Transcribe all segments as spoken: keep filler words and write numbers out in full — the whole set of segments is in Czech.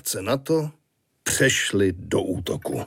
krátce na to přešli do útoku.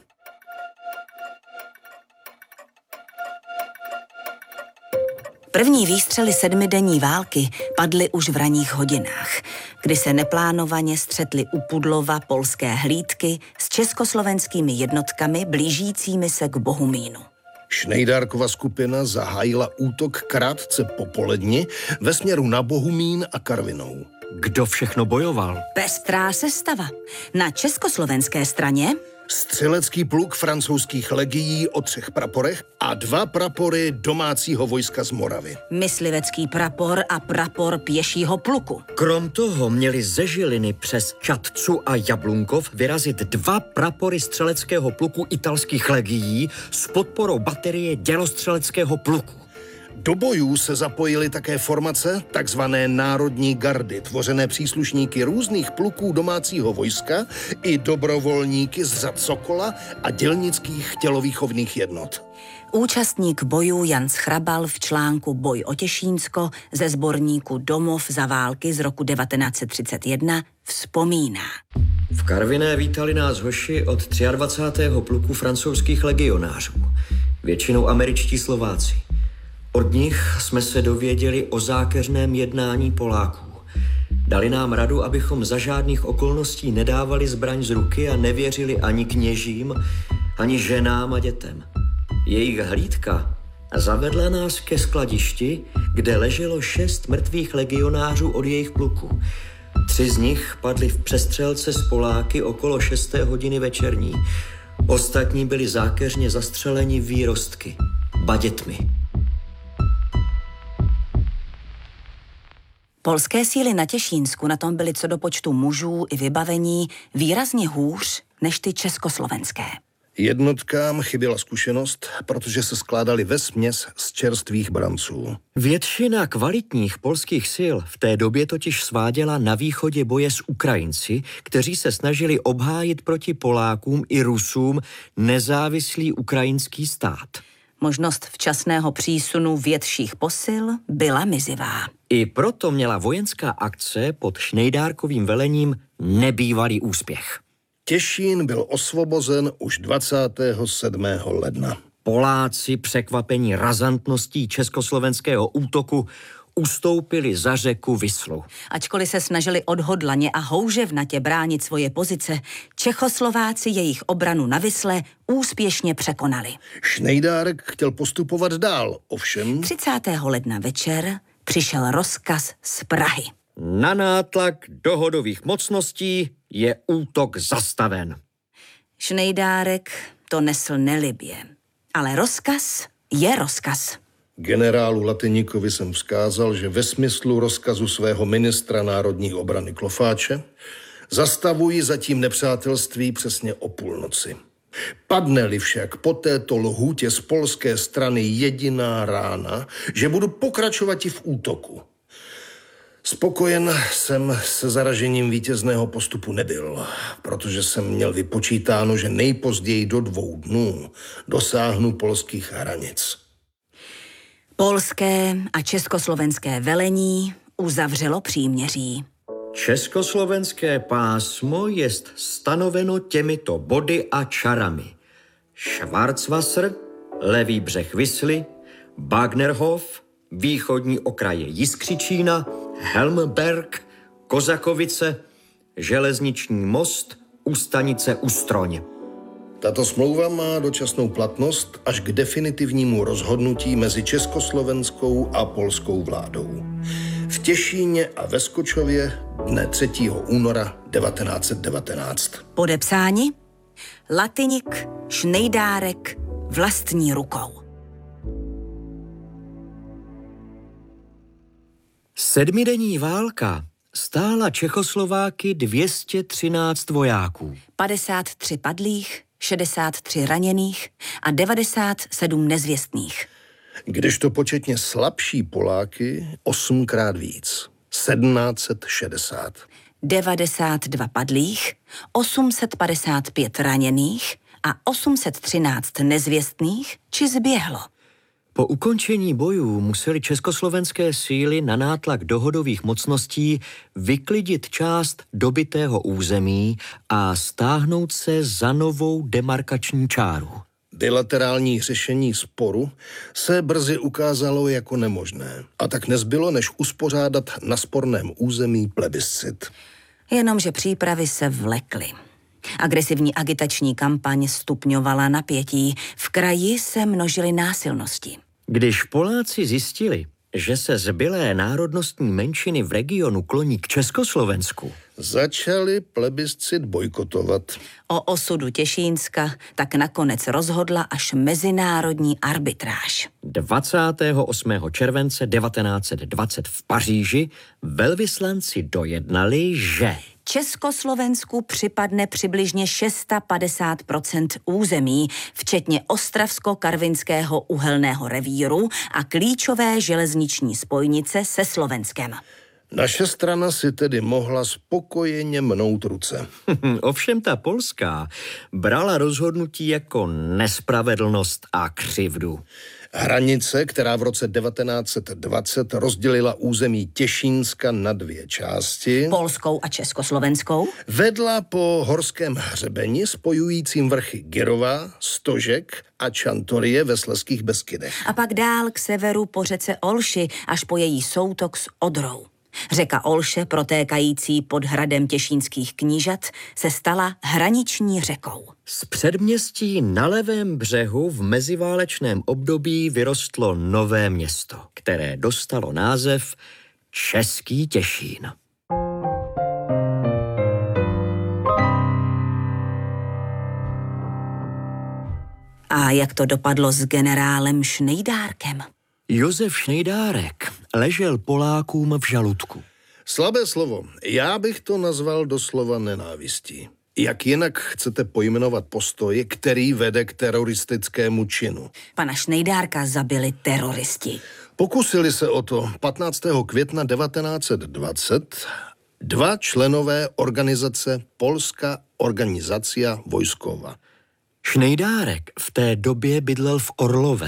První výstřely sedmidenní války padly už v ranních hodinách, kdy se neplánovaně střetly u Pudlova polské hlídky s československými jednotkami blížícími se k Bohumínu. Šnejdárkova skupina zahájila útok krátce po poledni ve směru na Bohumín a Karvinou. Kdo všechno bojoval? Pestrá sestava. Na československé straně střelecký pluk francouzských legií o třech praporech a dva prapory domácího vojska z Moravy. Myslivecký prapor a prapor pěšího pluku. Krom toho měli ze Žiliny přes Čadcu a Jablunkov vyrazit dva prapory střeleckého pluku italských legií s podporou baterie dělostřeleckého pluku. Do bojů se zapojily také formace takzvané národní gardy, tvořené příslušníky různých pluků domácího vojska i dobrovolníky z řad Sokola a dělnických tělovýchovných jednot. Účastník bojů Jan Schrabal v článku Boj o Těšínsko ze sborníku Domov za války z roku devatenáct set třicet jedna vzpomíná. V Karviné vítali nás hoši od dvacátého třetího pluku francouzských legionářů, většinou američtí Slováci. Od nich jsme se dověděli o zákeřném jednání Poláků. Dali nám radu, abychom za žádných okolností nedávali zbraň z ruky a nevěřili ani kněžím, ani ženám a dětem. Jejich hlídka zavedla nás ke skladišti, kde leželo šest mrtvých legionářů od jejich pluku. Tři z nich padli v přestřelce s Poláky okolo šesté hodiny večerní. Ostatní byli zákeřně zastřeleni výrostky, badětmi. Polské síly na Těšínsku na tom byly co do počtu mužů i vybavení výrazně hůř než ty československé. Jednotkám chyběla zkušenost, protože se skládaly vesměs z čerstvých branců. Většina kvalitních polských sil v té době totiž sváděla na východě boje s Ukrajinci, kteří se snažili obhájit proti Polákům i Rusům nezávislý ukrajinský stát. Možnost včasného přísunu větších posil byla mizivá. I proto měla vojenská akce pod Šnejdárkovým velením nebývalý úspěch. Těšín byl osvobozen už dvacátého sedmého ledna. Poláci, překvapení razantností československého útoku, ustoupili za řeku Vislu. Ačkoliv se snažili odhodlaně a houževnatě bránit svoje pozice, Čechoslováci jejich obranu na Visle úspěšně překonali. Šnejdárek chtěl postupovat dál, ovšem třicátého ledna večer přišel rozkaz z Prahy. Na nátlak dohodových mocností je útok zastaven. Šnejdárek to nesl nelibě, ale rozkaz je rozkaz. Generálu Latyníkovi jsem vzkázal, že ve smyslu rozkazu svého ministra národní obrany Klofáče zastavují zatím nepřátelství přesně o půlnoci. Padne-li však po této lhůtě z polské strany jediná rána, že budu pokračovat i v útoku. Spokojen jsem se zaražením vítězného postupu nebyl, protože jsem měl vypočítáno, že nejpozději do dvou dnů dosáhnu polských hranic. Polské a československé velení uzavřelo příměří. Československé pásmo jest stanoveno těmito body a čarami. Schwarzwasser, levý břeh Visly, Bagnerhof, východní okraje Jiskřičína, Helmberg, Kozakovice, železniční most, u stanice Ustroň. Tato smlouva má dočasnou platnost až k definitivnímu rozhodnutí mezi československou a polskou vládou. V Těšíně a ve Skočově dne třetího února devatenáct set devatenáct. Podepsáni Latyník, Šnejdárek vlastní rukou. Sedmidenní válka stála Čechoslováky dvě stě třináct vojáků. padesát tři padlých, šedesát tři raněných a devadesát sedm nezvěstných. Kdežto početně slabší Poláky osmkrát víc, sedmnáct set šedesát. devadesát dva padlých, osm set padesát pět raněných a osm set třináct nezvěstných či zběhlo. Po ukončení bojů museli československé síly na nátlak dohodových mocností vyklidit část dobytého území a stáhnout se za novou demarkační čáru. Bilaterální řešení sporu se brzy ukázalo jako nemožné a tak nezbylo, než uspořádat na sporném území plebiscit. Jenomže přípravy se vlekly. Agresivní agitační kampaň stupňovala napětí, v kraji se množily násilnosti. Když Poláci zjistili, že se zbylé národnostní menšiny v regionu kloní k Československu, začali plebiscit bojkotovat. O osudu Těšínska tak nakonec rozhodla až mezinárodní arbitráž. dvacátého osmého července devatenáct set dvacet v Paříži velvyslanci dojednali, že Československu připadne přibližně padesát šest procent území, včetně Ostravsko-Karvinského uhelného revíru a klíčové železniční spojnice se Slovenskem. Naše strana si tedy mohla spokojeně mnout ruce. Ovšem ta polská brala rozhodnutí jako nespravedlnost a křivdu. Hranice, která v roce devatenáct set dvacet rozdělila území Těšínska na dvě části, Polskou a Československou, vedla po horském hřebeni spojujícím vrchy Girova, Stožek a Čantorie ve Slezských Beskydech. a pak dál k severu po řece Olši až po její soutok s Odrou. Řeka Olše, protékající pod hradem těšínských knížat, se stala hraniční řekou. Z předměstí na levém břehu v meziválečném období vyrostlo nové město, které dostalo název Český Těšín. A jak to dopadlo s generálem Šnejdárkem? Josef Šnejdárek ležel Polákům v žaludku. Slabé slovo, já bych to nazval doslova nenávistí. Jak jinak chcete pojmenovat postoj, který vede k teroristickému činu? Pana Šnejdárka zabili teroristi. Pokusili se o to patnáctého května devatenáct set dvacet dva členové organizace Polská organizacja vojskova. Šnejdárek v té době bydlel v Orlové.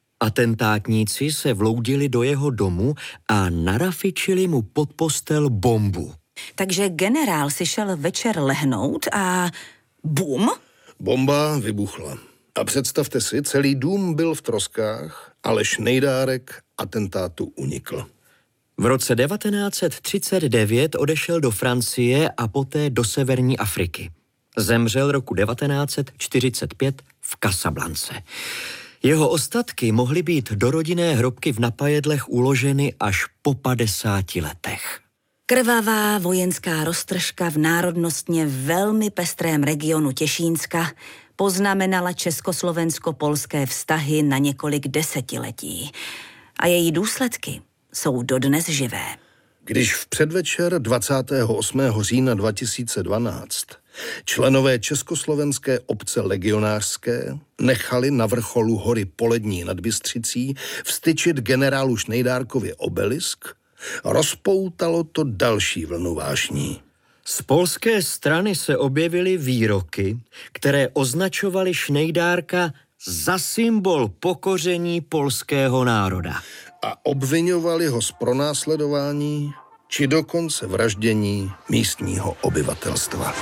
Atentátníci se vloudili do jeho domu a narafičili mu pod postel bombu. Takže generál si šel večer lehnout a bum! Bomba vybuchla. A představte si, celý dům byl v troskách, ale Šnejdárek atentátu unikl. V roce devatenáct set třicet devět odešel do Francie a poté do severní Afriky. Zemřel roku devatenáct set čtyřicet pět v Casablance. Jeho ostatky mohly být do rodinné hrobky v Napajedlech uloženy až po padesáti letech. Krvavá vojenská roztržka v národnostně velmi pestrém regionu Těšínska poznamenala československo-polské vztahy na několik desetiletí. A její důsledky jsou dodnes živé. Když v předvečer dvacátého osmého října dva tisíce dvanáct členové československé obce legionářské nechali na vrcholu hory Polední nad Bystřicí vstyčit generálu Šnejdárkově obelisk, rozpoutalo to další vlnu vášní. Z polské strany se objevily výroky, které označovaly Šnejdárka za symbol pokoření polského národa. A obviňovali ho z pronásledování či dokonce vraždění místního obyvatelstva.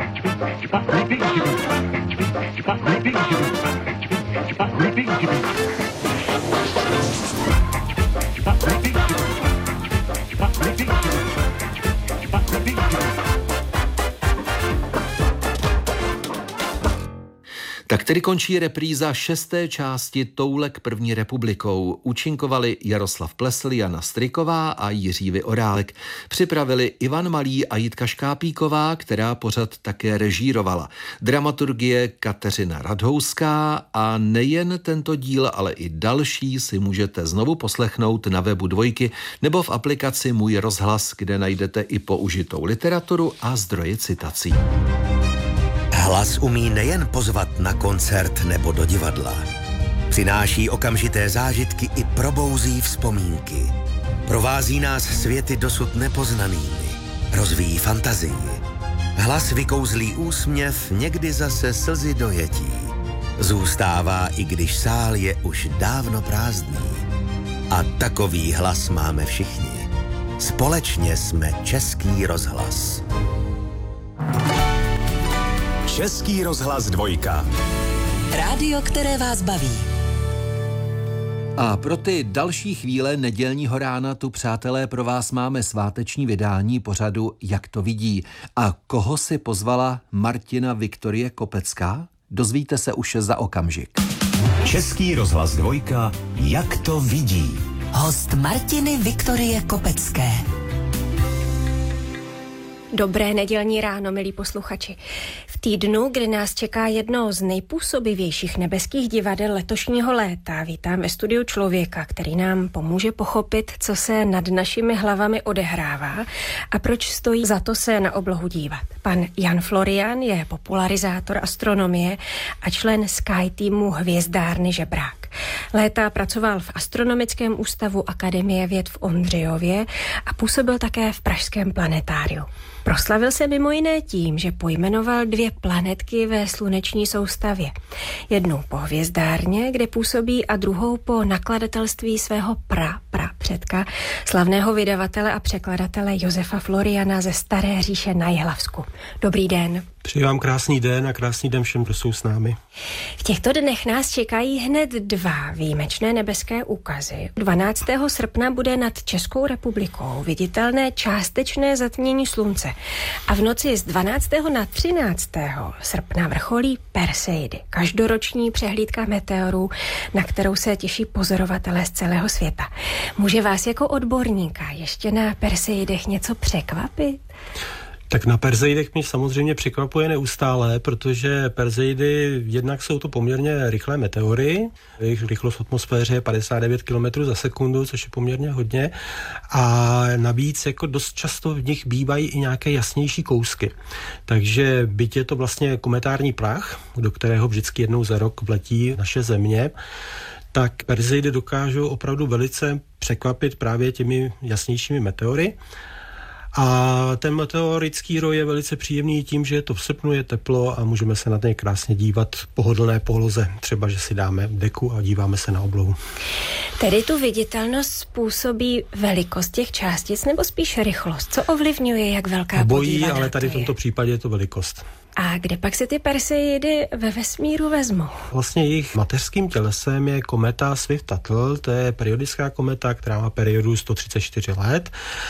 Tak tedy končí repríza šesté části Toulek první republikou. Účinkovali Jaroslav Plesl, Jana Stryková a Jiří Vyorálek. Připravili Ivan Malý a Jitka Škápíková, která pořad také režírovala. Dramaturgie Kateřina Radhouská a nejen tento díl, ale i další si můžete znovu poslechnout na webu Dvojky nebo v aplikaci Můj rozhlas, kde najdete i použitou literaturu a zdroje citací. Hlas umí nejen pozvat na koncert nebo do divadla. Přináší okamžité zážitky i probouzí vzpomínky. Provází nás světy dosud nepoznanými. Rozvíjí fantazii. Hlas vykouzlí úsměv, někdy zase slzy dojetí. Zůstává, i když sál je už dávno prázdný. A takový hlas máme všichni. Společně jsme Český rozhlas. Český rozhlas dvojka. Rádio, které vás baví. A pro ty další chvíle nedělního rána tu, přátelé, pro vás máme sváteční vydání pořadu Jak to vidí. A koho si pozvala Martina Viktorie Kopecká? Dozvíte se už za okamžik. Český rozhlas dvojka. Jak to vidí. Host Martiny Viktorie Kopecké. Dobré nedělní ráno, milí posluchači. V týdnu, kdy nás čeká jedno z nejpůsobivějších nebeských divadel letošního léta, vítám ve studiu člověka, který nám pomůže pochopit, co se nad našimi hlavami odehrává a proč stojí za to se na oblohu dívat. Pan Jan Florian je popularizátor astronomie a člen Sky týmu Hvězdárny Žebrák. Léta pracoval v Astronomickém ústavu Akademie věd v Ondřejově a působil také v pražském planetáriu. Proslavil se mimo jiné tím, že pojmenoval dvě planetky ve sluneční soustavě. Jednu po hvězdárně, kde působí, a druhou po nakladatelství svého pra, pra předka, slavného vydavatele a překladatele Josefa Floriana ze Staré říše na Jihlavsku. Dobrý den. Přeji vám krásný den a krásný den všem, kdo jsou s námi. V těchto dnech nás čekají hned dva výjimečné nebeské úkazy. dvanáctého srpna bude nad Českou republikou viditelné částečné zatmění slunce a v noci z dvanáctého na třináctého srpna vrcholí Perseidy, každoroční přehlídka meteorů, na kterou se těší pozorovatelé z celého světa. Může vás jako odborníka ještě na Perseidech něco překvapit? Tak na Perseidech mě samozřejmě překvapuje neustále, protože Perseidy jednak jsou to poměrně rychlé meteory, jejich rychlost v atmosféře je padesát devět kilometrů za sekundu, což je poměrně hodně, a navíc jako dost často v nich bývají i nějaké jasnější kousky. Takže byť je to vlastně kometární prach, do kterého vždycky jednou za rok vletí naše Země, tak Perseidy dokážou opravdu velice překvapit právě těmi jasnějšími meteory. A ten meteorický roj je velice příjemný tím, že je to v srpnu, je teplo a můžeme se na něj krásně dívat v pohodlné poloze. Třeba, že si dáme deku a díváme se na oblohu. Tedy tu viditelnost způsobí velikost těch částic nebo spíš rychlost? Co ovlivňuje, jak velká Obojí, podívaná ale tady to v tomto je? případě je to velikost. A kde pak se ty Perseidy ve vesmíru vezmou? Vlastně jejich mateřským tělesem je kometa Swift-Tuttle, to je periodická kometa, která má periodu sto třicet čtyři let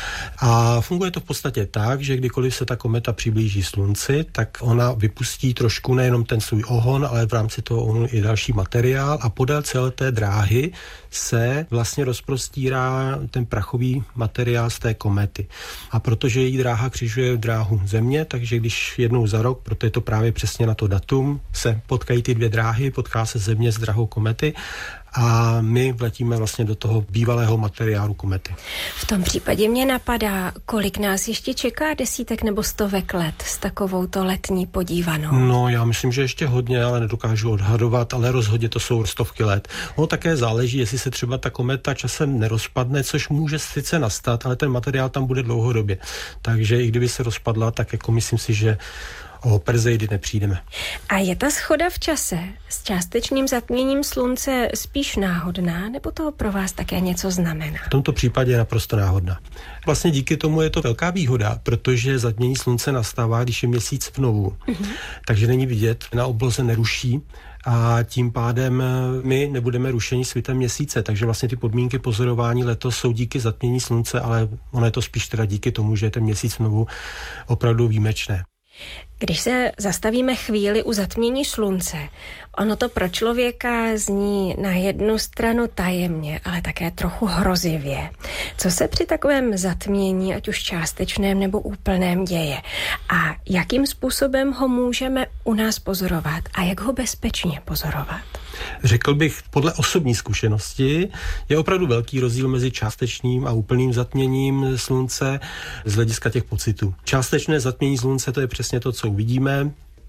a funguje to v podstatě tak, že kdykoliv se ta kometa přiblíží Slunci, tak ona vypustí trošku nejenom ten svůj ohon, ale v rámci toho ohonu i další materiál a podél celé té dráhy se vlastně rozprostírá ten prachový materiál z té komety. A protože její dráha křižuje dráhu Země, takže když jednou za rok, proto je to právě přesně na to datum, se potkají ty dvě dráhy, potká se Země s drahou komety a my vletíme vlastně do toho bývalého materiálu komety. V tom případě mě napadá, kolik nás ještě čeká desítek nebo stovek let s takovouto letní podívanou. No, já myslím, že ještě hodně, ale nedokážu odhadovat, ale rozhodně to jsou stovky let. No, také záleží, jestli se třeba ta kometa časem nerozpadne, což může sice nastat, ale ten materiál tam bude dlouhodobě. Takže i kdyby se rozpadla, tak jako myslím si, že o Perseidy nepřijdeme. A je ta shoda v čase s částečným zatměním Slunce spíš náhodná, nebo to pro vás také něco znamená? V tomto případě je naprosto náhodná. Vlastně díky tomu je to velká výhoda, protože zatmění Slunce nastává, když je měsíc v novu. Mm-hmm. Takže není vidět, na obloze neruší a tím pádem my nebudeme rušeni svitem měsíce, takže vlastně ty podmínky pozorování letos jsou díky zatmění Slunce, ale ono je to spíš teda díky tomu, že je ten měsíc v novu opravdu výjimečné. Když se zastavíme chvíli u zatmění Slunce, ono to pro člověka zní na jednu stranu tajemně, ale také trochu hrozivě. Co se při takovém zatmění, ať už částečném nebo úplném, děje? A jakým způsobem ho můžeme u nás pozorovat? A jak ho bezpečně pozorovat? Řekl bych, podle osobní zkušenosti je opravdu velký rozdíl mezi částečným a úplným zatměním Slunce z hlediska těch pocitů. Částečné zatmění Slunce, to je přesně to, co uvidíme.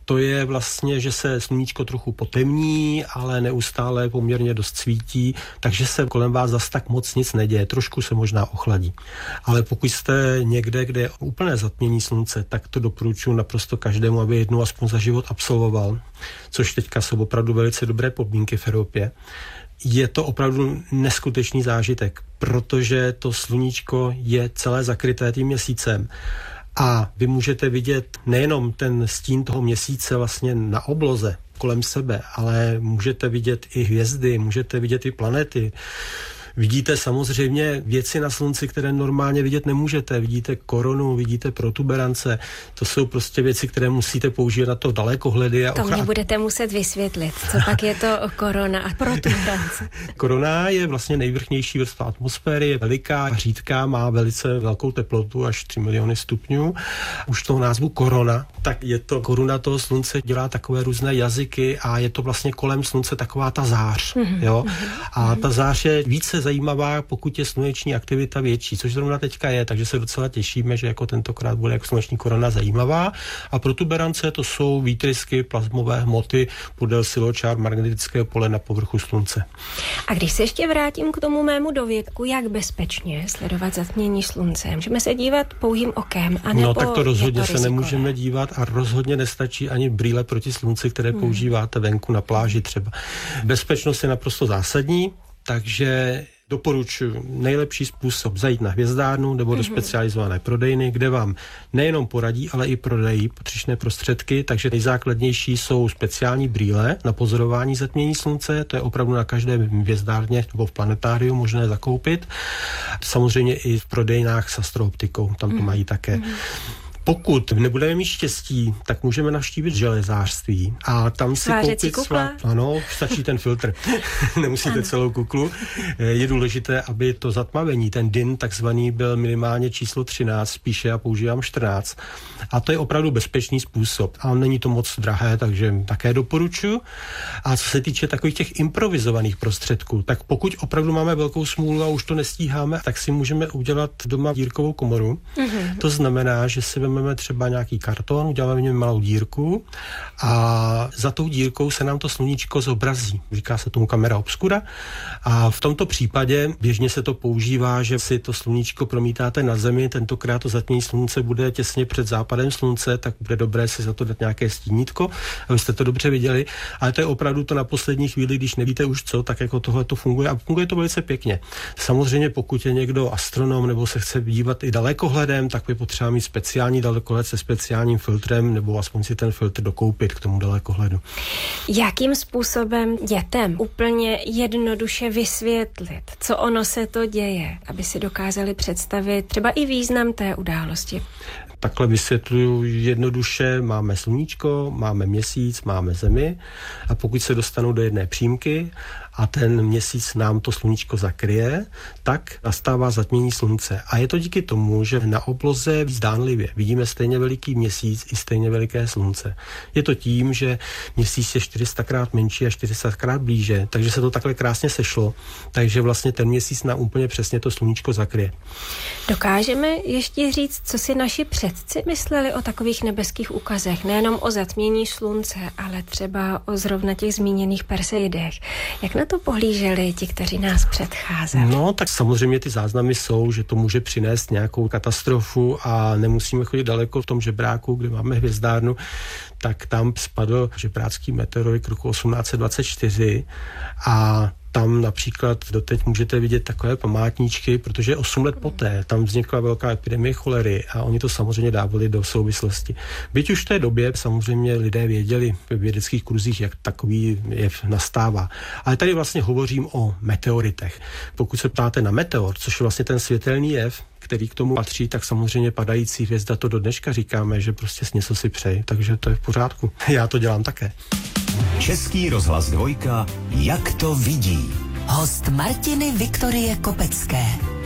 To je vlastně, že se sluníčko trochu potemní, ale neustále poměrně dost svítí, takže se kolem vás zas tak moc nic neděje, trošku se možná ochladí. Ale pokud jste někde, kde je úplné zatmění slunce, tak to doporučuji naprosto každému, aby jednou aspoň za život absolvoval, což teďka jsou opravdu velice dobré podmínky v Evropě. Je to opravdu neskutečný zážitek, protože to sluníčko je celé zakryté tím měsícem. A vy můžete vidět nejenom ten stín toho měsíce vlastně na obloze kolem sebe, ale můžete vidět i hvězdy, můžete vidět i planety. Vidíte samozřejmě věci na slunci, které normálně vidět nemůžete. Vidíte korunu, vidíte protuberance. To jsou prostě věci, které musíte použít na to dalekohledy. A to mě budete muset vysvětlit. Co pak je to korona a protuberance? Korona je vlastně nejvrchnější vrstva atmosféry, je veliká, řídká, má velice velkou teplotu, až tři miliony stupňů. Už toho názvu korona, tak je to koruna toho slunce, dělá takové různé jazyky a je to vlastně kolem slunce taková ta zář. Mm-hmm. Jo? A ta zář je více zajímavá, pokud je sluneční aktivita větší, což zrovna teďka je, takže se docela těšíme, že jako tentokrát bude jako sluneční korona zajímavá. A protuberance to jsou výtrysky plazmové hmoty podél siločár magnetického pole na povrchu slunce. A když se ještě vrátím k tomu mému dovědku, jak bezpečně sledovat zatmění slunce? Můžeme se dívat pouhým okem, anebo no tak to rozhodně to se nemůžeme dívat a rozhodně nestačí ani brýle proti slunci, které hmm. používáte venku na pláži třeba. Bezpečnost je naprosto zásadní, takže doporučuji nejlepší způsob zajít na hvězdárnu nebo do specializované prodejny, kde vám nejenom poradí, ale i prodají patřičné prostředky, takže nejzákladnější jsou speciální brýle na pozorování zatmění slunce, to je opravdu na každé hvězdárně nebo v planetáriu možné zakoupit. Samozřejmě i v prodejnách s astrooptikou, tam to mají také. Pokud nebudeme mít štěstí, tak můžeme navštívit železářství a tam si koupit svá... Ano, stačí ten filtr. Nemusíte ano. celou kuklu. Je důležité, aby to zatmavení, ten din takzvaný, byl minimálně číslo třináct, spíše já používám čtrnáct. A to je opravdu bezpečný způsob. A není to moc drahé, takže také doporučuji. A co se týče takových těch improvizovaných prostředků, tak pokud opravdu máme velkou smůlu a už to nestíháme, tak si můžeme udělat doma dírkovou komoru. Mm-hmm. To znamená, že si vezmeme třeba nějaký karton, uděláme v něm malou dírku a za tou dírkou se nám to sluníčko zobrazí. Říká se tomu kamera obscura a v tomto případě běžně se to používá, že si to sluníčko promítáte na zemi, tentokrát to zatmění slunce bude těsně před západem slunce, tak bude dobré si za to dát nějaké stínítko, abyste to dobře viděli, ale to je opravdu to na poslední chvíli, když nevíte už co, tak jako tohle to funguje a funguje to velice pěkně. Samozřejmě pokud je někdo astronom nebo se chce dívat i dalekohledem, tak by potřeba mít speciální dalekohled se speciálním filtrem nebo aspoň si ten filtr dokoupit k tomu dalekohledu. Jakým způsobem dětem úplně jednoduše vysvětlit, co ono se to děje, aby si dokázali představit třeba i význam té události? Takhle vysvětluju jednoduše, máme sluníčko, máme měsíc, máme zemi a pokud se dostanou do jedné přímky a ten měsíc nám to sluníčko zakryje, tak nastává zatmění slunce. A je to díky tomu, že na obloze zdánlivě vidíme stejně veliký měsíc i stejně veliké slunce. Je to tím, že měsíc je čtyři sta krát menší a čtyři sta krát blíže, takže se to takhle krásně sešlo, takže vlastně ten měsíc nám úplně přesně to sluníčko zakryje. Dokážeme ještě říct, co si naši předci mysleli o takových nebeských úkazech, nejenom o zatmění slunce, ale třeba o zrovna těch zmíněných Perseidech. Jak na to pohlíželi ti, kteří nás předcházeli? No, tak samozřejmě ty záznamy jsou, že to může přinést nějakou katastrofu a nemusíme chodit daleko v tom žebráku, kde máme hvězdárnu, tak tam spadl žebrácký meteorit roku osmnáct dvacet čtyři a tam například doteď můžete vidět takové památníčky, protože osm let poté tam vznikla velká epidemie cholery a oni to samozřejmě dávali do souvislosti. Byť už v té době samozřejmě lidé věděli ve vědeckých kruzích, jak takový jev nastává. Ale tady vlastně hovořím o meteoritech. Pokud se ptáte na meteor, což je vlastně ten světelný jev, který k tomu patří, tak samozřejmě padající hvězda, to do dneška říkáme, že prostě něco si přeji, takže to je v pořádku. Já to dělám také. Český rozhlas dvojka, jak to vidí. Host Martiny Viktorie Kopecké.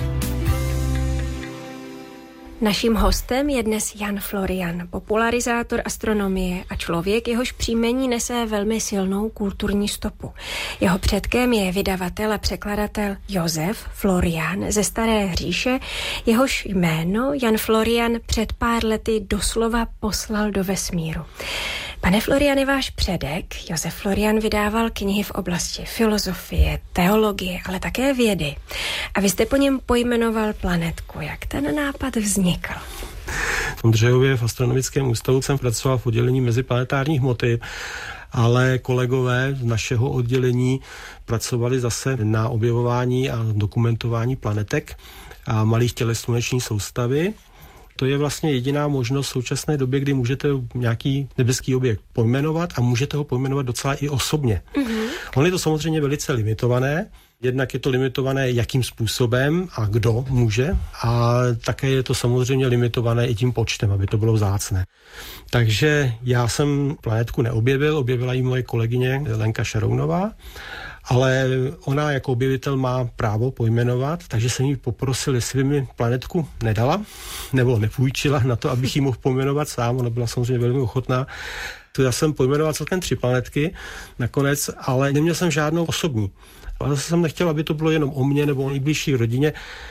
Naším hostem je dnes Jan Florian, popularizátor astronomie a člověk, jehož příjmení nese velmi silnou kulturní stopu. Jeho předkem je vydavatel a překladatel Josef Florian ze Staré říše, jehož jméno Jan Florian před pár lety doslova poslal do vesmíru. Pane Floriane, váš předek Josef Florian vydával knihy v oblasti filozofie, teologie, ale také vědy. A vy jste po něm pojmenoval planetku. Jak ten nápad vznikl? V Ondřejově v astronomickém ústavu jsem pracoval v oddělení meziplanetární hmoty, ale kolegové z našeho oddělení pracovali zase na objevování a dokumentování planetek a malých těles sluneční soustavy. To je vlastně jediná možnost v současné době, kdy můžete nějaký nebeský objekt pojmenovat a můžete ho pojmenovat docela i osobně. Mm-hmm. On je to samozřejmě velice limitované. Jednak je to limitované, jakým způsobem a kdo může, a také je to samozřejmě limitované i tím počtem, aby to bylo vzácné. Takže já jsem planetku neobjevil, objevila ji moje kolegyně Lenka Šarounová, ale ona jako objevitel má právo pojmenovat, takže jsem jí poprosil, jestli by mi planetku nedala, nebo nepůjčila na to, abych ji mohl pojmenovat sám. Ona byla samozřejmě velmi ochotná. To já jsem pojmenoval celkem tři planetky nakonec, ale neměl jsem žádnou osobní. Ale zase jsem nechtěl, aby to bylo jenom o mně nebo o nejbližší rodině.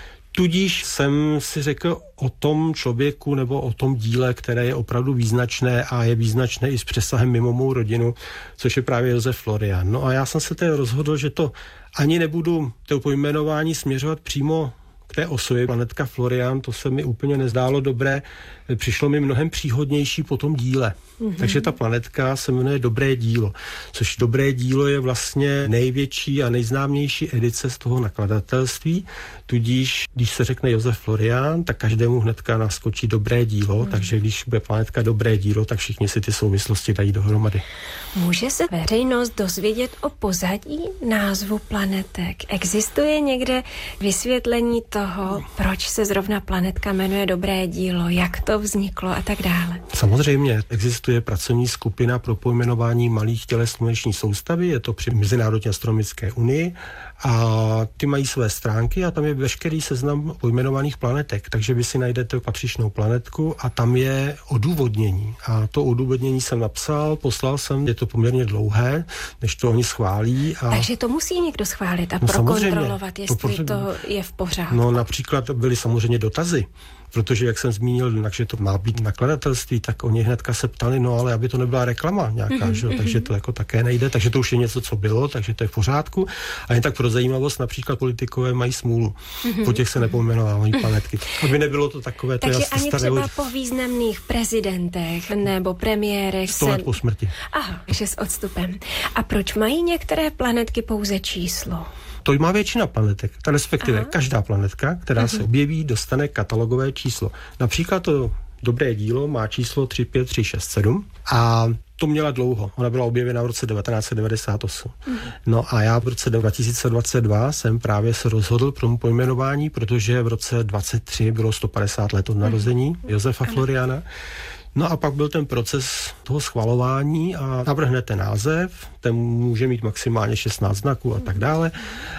Tudíž jsem si řekl o tom člověku nebo o tom díle, které je opravdu význačné a je význačné i s přesahem mimo mou rodinu, což je právě Josef Florian. No a já jsem se tedy rozhodl, že to ani nebudu to pojmenování směřovat přímo k té osobě planetka Florian, to se mi úplně nezdálo dobré, přišlo mi mnohem příhodnější po tom díle. Mm-hmm. Takže ta planetka se jmenuje Dobré dílo, což Dobré dílo je vlastně největší a nejznámější edice z toho nakladatelství, tudíž, když se řekne Josef Florian, tak každému hnedka naskočí Dobré dílo, mm. takže když bude planetka Dobré dílo, tak všichni si ty souvislosti dají dohromady. Může se veřejnost dozvědět o pozadí názvu planetek? Existuje někde vysvětlení toho, proč se zrovna planetka jmenuje Dobré dílo, jak to vzniklo a tak dále? Samozřejmě, existuje pracovní skupina pro pojmenování malých těles sluneční soustavy, je to při Mezinárodní astronomické unii a ty mají své stránky a tam je veškerý seznam pojmenovaných planetek, takže vy si najdete patřičnou planetku a tam je odůvodnění. A to odůvodnění jsem napsal, poslal jsem, je to poměrně dlouhé, než to oni schválí. A... Takže to musí někdo schválit a no prokontrolovat, jestli to, to je v pořádku. No například byly samozřejmě dotazy. Protože, jak jsem zmínil, že to má být nakladatelství, tak oni hnedka se ptali, no ale aby to nebyla reklama nějaká, mm-hmm. že? Takže to jako také nejde, takže to už je něco, co bylo, takže to je v pořádku. A jen tak pro zajímavost, například politikové mají smůlu, mm-hmm. po těch se nepojmenovávají planetky. Aby nebylo to takové, to takže je ani staré... třeba po významných prezidentech nebo premiérech... Sto let se... po smrti. Aha, takže s odstupem. A proč mají některé planetky pouze číslo? To má většina planetek, respektive Aha. každá planetka, která uh-huh. se objeví, dostane katalogové číslo. Například to Dobré dílo má číslo tři pět tři šest sedm a to měla dlouho. Ona byla objevena v roce devatenáct set devadesát osm. Uh-huh. No a já v roce dva tisíce dvacet dva jsem právě se rozhodl pro pojmenování, protože v roce dvacet tři bylo sto padesát let od narození uh-huh. Josefa Floriana. No a pak byl ten proces toho schvalování a navrhnete název, ten může mít maximálně šestnáct znaků a tak dále.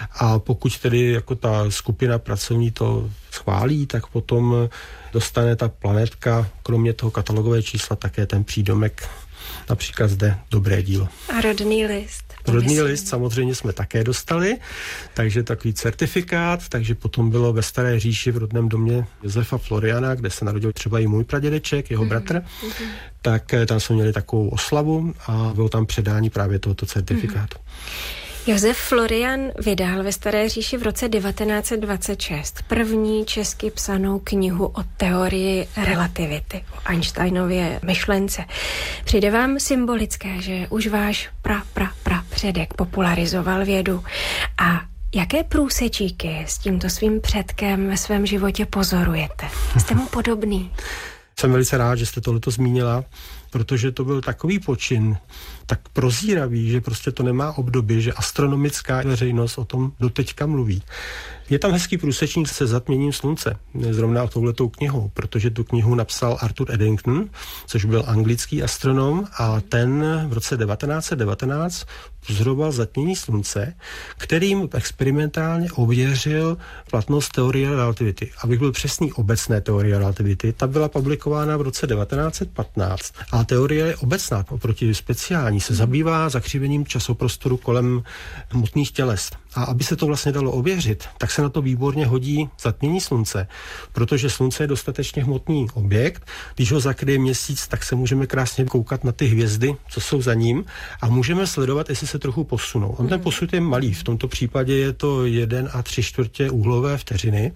A pokud tedy jako ta skupina pracovní to schválí, tak potom dostane ta planetka, kromě toho katalogového čísla, také ten přídomek, například zde Dobré dílo. A rodný list. Rodný list samozřejmě jsme také dostali, takže takový certifikát, takže potom bylo ve Staré říši v rodném domě Josefa Floriana, kde se narodil třeba i můj pradědeček, jeho mm-hmm. bratr, mm-hmm. tak tam jsme měli takovou oslavu a bylo tam předání právě tohoto certifikátu. Mm-hmm. Josef Florian vydal ve Staré říši v roce devatenáct set dvacet šest první česky psanou knihu o teorii relativity, o Einsteinově myšlence. Přijde vám symbolické, že už váš pra, pra, pra předek popularizoval vědu. A jaké průsečíky s tímto svým předkem ve svém životě pozorujete? Jste mu podobný? Jsem velice rád, že jste tohleto zmínila, protože to byl takový počin, tak prozíravý, že prostě to nemá obdoby, že astronomická veřejnost o tom doteďka mluví. Je tam hezký průsečník se zatměním slunce, zrovna touhletou knihou, protože tu knihu napsal Arthur Eddington, což byl anglický astronom a ten v roce devatenáct set devatenáct pozoroval zatmění slunce, kterým experimentálně ověřil platnost teorie relativity. Abych byl přesný, obecné teorie relativity, ta byla publikována v roce devatenáct set patnáct, A teorie je obecná, oproti speciální, se zabývá zakřivením časoprostoru kolem hmotných těles. A aby se to vlastně dalo ověřit, tak se na to výborně hodí zatmění slunce, protože slunce je dostatečně hmotný objekt. Když ho zakryje měsíc, tak se můžeme krásně koukat na ty hvězdy, co jsou za ním, a můžeme sledovat, jestli se trochu posunou. On ten posun je malý, v tomto případě je to jeden a tři čtvrtě úhlové vteřiny,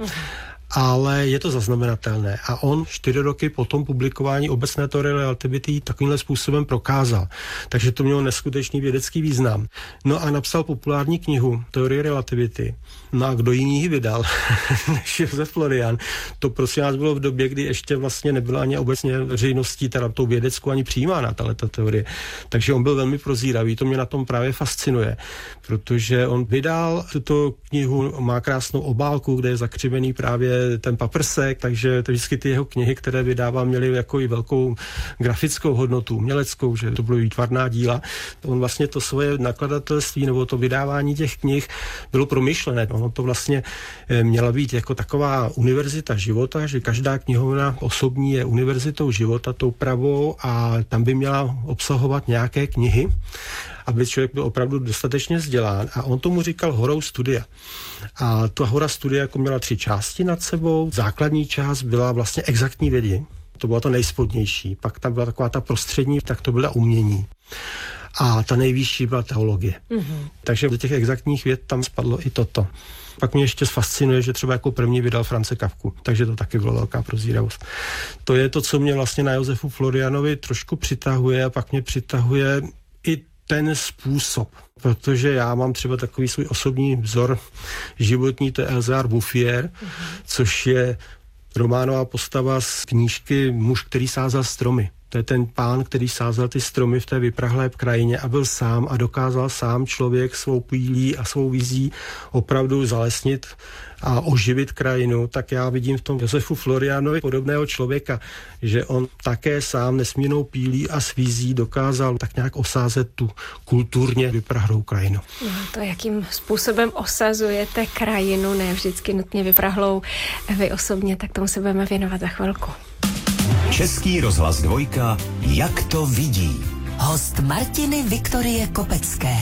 ale je to zaznamenatelné. A on čtyři roky po tom publikování obecné teorie relativity takovýmhle způsobem prokázal. Takže to mělo neskutečný vědecký význam. No a napsal populární knihu Teorie relativity. No a kdo jiný ji vydal než Josef Florian? To prosím nás bylo v době, kdy ještě vlastně nebyla ani obecně veřejností, teda tou vědeckou, ani přijímána tato teorie. Takže on byl velmi prozíravý, to mě na tom právě fascinuje, protože on vydal tuto knihu, má krásnou obálku, kde je zakřivený právě ten paprsek, takže to vždycky ty jeho knihy, které vydává, měly jako i velkou grafickou hodnotu, uměleckou, že to bylo výtvarná díla. On vlastně to svoje nakladatelství nebo to vydávání těch knih bylo promyšlené. Ono to vlastně měla být jako taková univerzita života, že každá knihovna osobní je univerzitou života, tou pravou, a tam by měla obsahovat nějaké knihy, aby člověk byl opravdu dostatečně vzdělán. A on tomu říkal horou studia. A ta hora studia jako měla tři části nad sebou. Základní část byla vlastně exaktní vědy. To bylo to nejspodnější. Pak tam byla taková ta prostřední, tak to byla umění. A ta nejvyšší byla teologie. Mm-hmm. Takže do těch exaktních věd tam spadlo i toto. Pak mě ještě fascinuje, že třeba jako první vydal France Kafku, takže to taky byla velká prozíravost. To je to, co mě vlastně na Josefu Florianovi trošku přitahuje, a pak mě přitahuje i ten způsob, protože já mám třeba takový svůj osobní vzor životní, to je Elzéar Bouffier, mm-hmm. což je románová postava z knížky Muž, který sázel stromy. To je ten pán, který sázel ty stromy v té vyprahlé krajině a byl sám a dokázal sám člověk svou pílí a svou vizí opravdu zalesnit a oživit krajinu. Tak já vidím v tom Josefu Florianovi podobného člověka, že on také sám nesmírnou pílí a s vizí dokázal tak nějak osázet tu kulturně vyprahlou krajinu. No, to, jakým způsobem osazujete krajinu, ne vždycky nutně vyprahlou vy osobně, tak tomu se budeme věnovat za chvilku. Český rozhlas dvojka, jak to vidí. Host Martiny Viktorie Kopecké.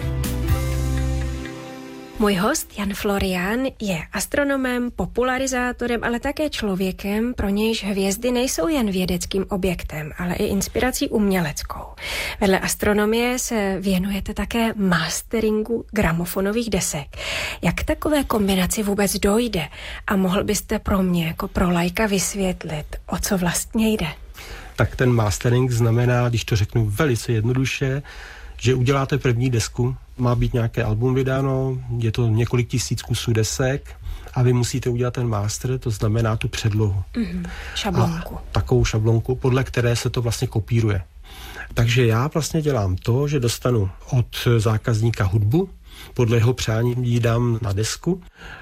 Můj host Jan Florian je astronomem, popularizátorem, ale také člověkem, pro nějž hvězdy nejsou jen vědeckým objektem, ale i inspirací uměleckou. Vedle astronomie se věnujete také masteringu gramofonových desek. Jak takové kombinaci vůbec dojde? A mohl byste pro mě jako pro laika vysvětlit, o co vlastně jde? Tak ten mastering znamená, když to řeknu velice jednoduše, že uděláte první desku, má být nějaké album vydáno, je to několik tisíc kusů desek a vy musíte udělat ten master, to znamená tu předlohu. Mm-hmm. Šablonku. A takovou šablonku, podle které se to vlastně kopíruje. Takže já vlastně dělám to, že dostanu od zákazníka hudbu, podle jeho přání ji dám na desku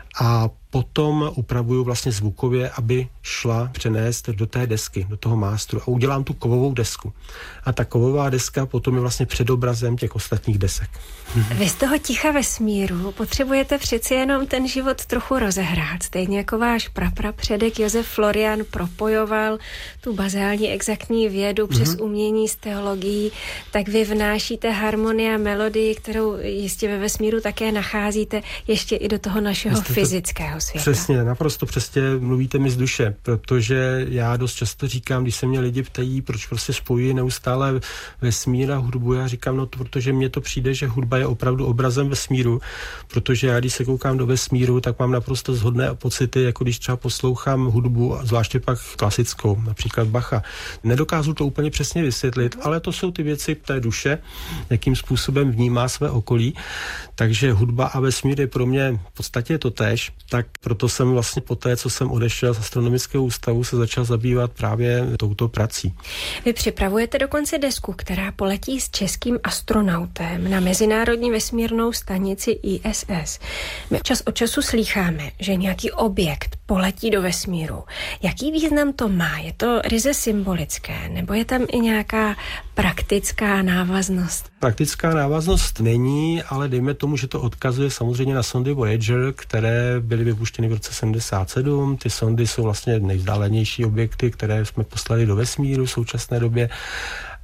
a potom upravuju vlastně zvukově, aby šla přenést do té desky, do toho mástru a udělám tu kovovou desku. A ta kovová deska potom je vlastně předobrazem těch ostatních desek. Vy z toho ticha vesmíru potřebujete přeci jenom ten život trochu rozehrát. Stejně jako váš praprapředek Josef Florian propojoval tu bazální exaktní vědu přes mm-hmm. umění s teologií, tak vy vnášíte harmonii a melodii, kterou jistě ve vesmíru také nacházíte ještě i do toho našeho Jste fyzického světa. Přesně, naprosto přesně mluvíte mi z duše, protože já dost často říkám, když se mě lidi ptají, proč prostě spojuji neustále vesmír a hudbu, já říkám, no to, protože mně to přijde, že hudba je opravdu obrazem vesmíru, protože já, když se koukám do vesmíru, tak mám naprosto shodné pocity, jako když třeba poslouchám hudbu, zvláště pak klasickou, například Bacha. Nedokážu to úplně přesně vysvětlit, ale to jsou ty věci té duše, jakým způsobem vnímá své okolí, takže hudba a vesmír je pro mě v podstatě to též, tak proto jsem vlastně po té, co jsem odešel z astronomického ústavu, se začal zabývat právě touto prací. Vy připravujete dokonce desku, která poletí s českým astronautem na mezinárodní vesmírnou stanici I S S. My čas od času slýcháme, že nějaký objekt poletí do vesmíru. Jaký význam to má? Je to ryze symbolické, nebo je tam i nějaká praktická návaznost? Praktická návaznost není, ale dejme tomu, že to odkazuje samozřejmě na sondy Voyager, které byly vypuštěny v roce sedmdesát sedm. Ty sondy jsou vlastně nejvzdálenější objekty, které jsme poslali do vesmíru v současné době.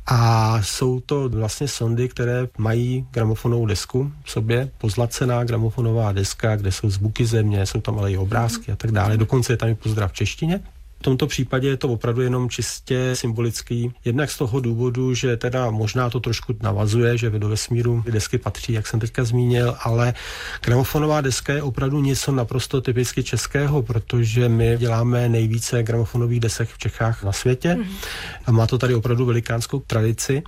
A jsou to vlastně sondy, které mají gramofonovou desku v sobě, pozlacená gramofonová deska, kde jsou zvuky země, jsou tam ale i obrázky a tak dále. Dokonce je tam i pozdrav v češtině. V tomto případě je to opravdu jenom čistě symbolický. Jednak z toho důvodu, že teda možná to trošku navazuje, že do vesmíru desky patří, jak jsem teďka zmínil, ale gramofonová deska je opravdu něco naprosto typicky českého, protože my děláme nejvíce gramofonových desek v Čechách na světě a má to tady opravdu velikánskou tradici.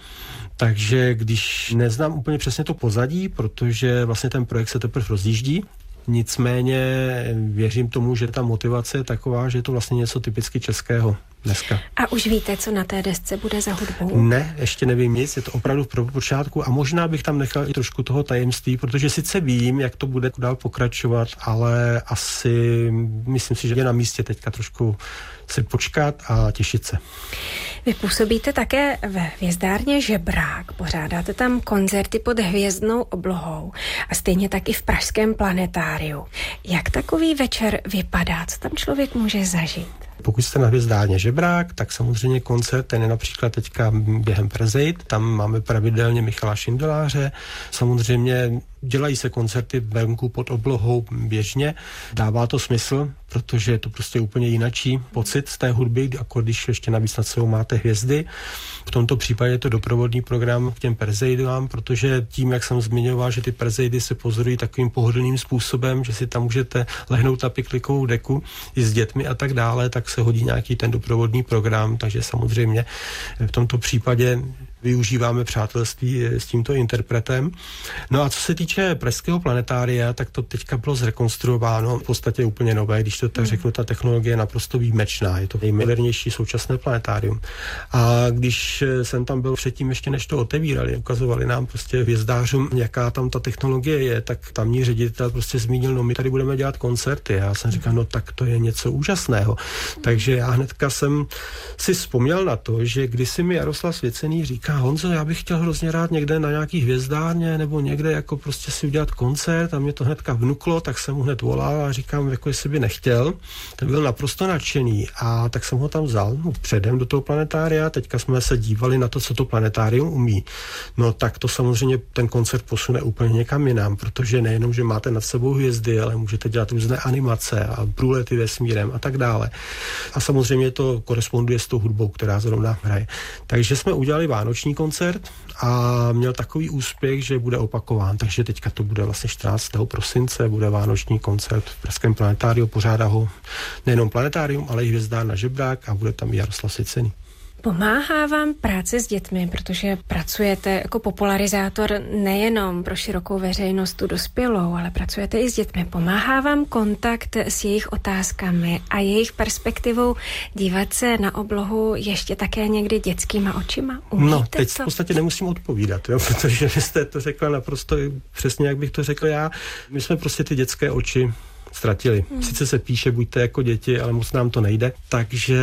Takže když neznám úplně přesně to pozadí, protože vlastně ten projekt se teprve rozjíždí, nicméně věřím tomu, že ta motivace je taková, že je to vlastně něco typicky českého dneska. A už víte, co na té desce bude za hudbu? Ne, ještě nevím nic, je to opravdu v počátku a možná bych tam nechal i trošku toho tajemství, protože sice vím, jak to bude dál pokračovat, ale asi myslím si, že je na místě teďka trošku si počkat a těšit se. Vy působíte také ve hvězdárně Žebrák, pořádáte tam koncerty pod hvězdnou oblohou a stejně tak i v pražském planetáriu. Jak takový večer vypadá? Co tam člověk může zažít? Pokud jste na hvězdárně Žebrák, tak samozřejmě koncert, ten je například teďka během Perseid, tam máme pravidelně Michala Šindeláře, samozřejmě dělají se koncerty venku pod oblohou běžně, dává to smysl, protože je to prostě úplně jinačí pocit z té hudby, jako když ještě navíc nad sebou máte hvězdy. V tomto případě je to doprovodný program k těm Perseidům, protože tím, jak jsem zmiňoval, že ty Perseidy se pozorují takovým pohodlným způsobem, že si tam můžete lehnout na piklikovou deku i s dětmi a tak dále, tak se hodí nějaký ten doprovodný program, takže samozřejmě v tomto případě využíváme přátelství s tímto interpretem. No a co se týče pražského planetária, tak to teďka bylo zrekonstruováno, v podstatě úplně nové, když to tak řeknu, ta technologie je naprosto výjimečná, je to nejmodernější současné planetárium. A když jsem tam byl předtím, ještě než to otevírali, ukazovali nám prostě hvězdářům, jaká tam ta technologie je, tak tamní ředitel prostě zmínil, no my tady budeme dělat koncerty. A já jsem říkal, no tak to je něco úžasného. Takže já hnedka jsem si vzpomněl na to, že kdysi mi Jaroslav Svěcený říká, Honzo, já bych chtěl hrozně rád někde na nějaký hvězdárně nebo někde jako prostě si udělat koncert a mě to hnedka vnuklo, tak jsem mu hned volal a říkám, jako jestli by nechtěl. Ten byl naprosto nadšený a tak jsem ho tam vzal no, předem do toho planetária. Teďka jsme se dívali na to, co to planetárium umí. No tak to samozřejmě ten koncert posune úplně někam jinam, protože nejenom, že máte nad sebou hvězdy, ale můžete dělat různé animace a průlety vesmírem a tak dále. A samozřejmě to koresponduje s tou hudbou, která zrovna hraje. Takže jsme udělali vánoční koncert a měl takový úspěch, že bude opakován. Takže teďka to bude vlastně čtrnáctého prosince, bude vánoční koncert v pražském planetáriu, pořádá ho nejenom planetárium, ale i hvězdárna Žebrák a bude tam i Jaroslav Svěcený. Pomáhá vám práce s dětmi, protože pracujete jako popularizátor nejenom pro širokou veřejnost tu dospělou, ale pracujete i s dětmi. Pomáhá vám kontakt s jejich otázkami a jejich perspektivou dívat se na oblohu ještě také někdy dětskýma očima? Umíte no, teď to? v podstatě nemusím odpovídat, jo, protože vy jste to řekla naprosto přesně, jak bych to řekl já. My jsme prostě ty dětské oči ztratili. Sice se píše, buďte jako děti, ale moc nám to nejde. Takže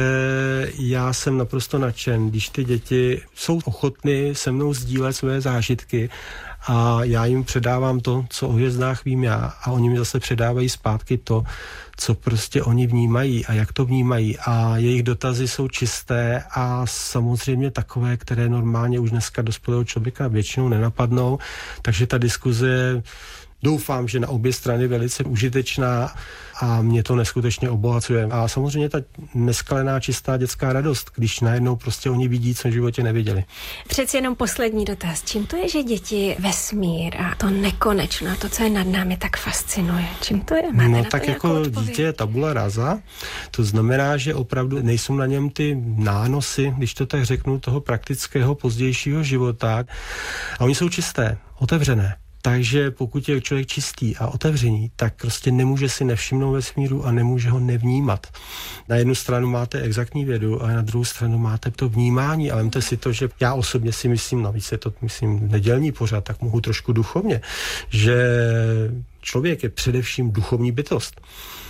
já jsem naprosto nadšen, když ty děti jsou ochotny se mnou sdílet své zážitky a já jim předávám to, co o hvězdách vím já a oni mi zase předávají zpátky to, co prostě oni vnímají a jak to vnímají a jejich dotazy jsou čisté a samozřejmě takové, které normálně už dneska dospělého člověka většinou nenapadnou, takže ta diskuze doufám, že na obě strany velice užitečná a mě to neskutečně obohacuje. A samozřejmě ta neskalená čistá dětská radost, když najednou prostě oni vidí, co v životě neviděli. Přeci jenom poslední dotaz. Čím to je, že děti vesmír a to nekonečno, to, co je nad námi, tak fascinuje? Čím to je? Máte no na tak to jako odpověď? dítě je tabula rasa, to znamená, že opravdu nejsou na něm ty nánosy, když to tak řeknu, toho praktického pozdějšího života. A oni jsou čisté, otevřené. Takže pokud je člověk čistý a otevřený, tak prostě nemůže si nevšimnout vesmíru a nemůže ho nevnímat. Na jednu stranu máte exaktní vědu, ale na druhou stranu máte to vnímání. A vemte si to, že já osobně si myslím, navíc je to, myslím, nedělní pořad, tak mohu trošku duchovně, že člověk je především duchovní bytost.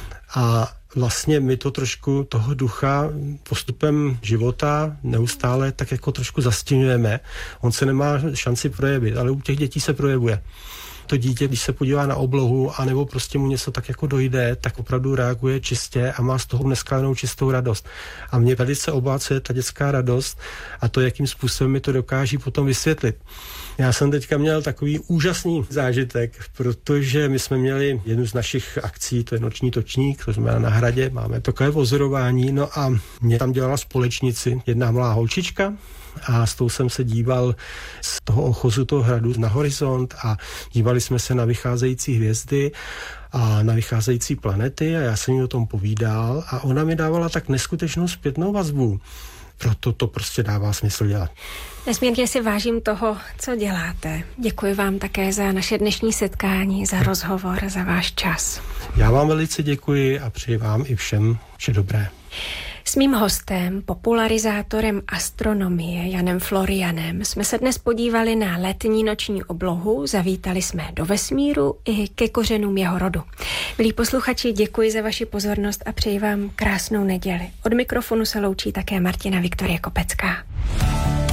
A vlastně my to trošku toho ducha postupem života neustále tak jako trošku zastěňujeme. On se nemá šanci projevit, ale u těch dětí se projevuje. To dítě, když se podívá na oblohu, anebo prostě mu něco tak jako dojde, tak opravdu reaguje čistě a má z toho neskladnou čistou radost. A mě velice obácuje ta dětská radost a to, jakým způsobem mi to dokáží potom vysvětlit. Já jsem teďka měl takový úžasný zážitek, protože my jsme měli jednu z našich akcí, to je noční točník, to znamená na hradě, máme takové pozorování, no a mě tam dělala společnici jedna malá holčička a s tou jsem se díval z toho ochozu toho hradu na horizont a dívali jsme se na vycházející hvězdy a na vycházející planety a já jsem jí o tom povídal a ona mi dávala tak neskutečnou zpětnou vazbu. Proto to prostě dává smysl dělat. Nesmírně si vážím toho, co děláte. Děkuji vám také za naše dnešní setkání, za rozhovor, za váš čas. Já vám velice děkuji a přeji vám i všem vše dobré. S mým hostem, popularizátorem astronomie Janem Florianem, jsme se dnes podívali na letní noční oblohu, zavítali jsme do vesmíru i ke kořenům jeho rodu. Milí posluchači, děkuji za vaši pozornost a přeji vám krásnou neděli. Od mikrofonu se loučí také Martina Viktorie Kopecká.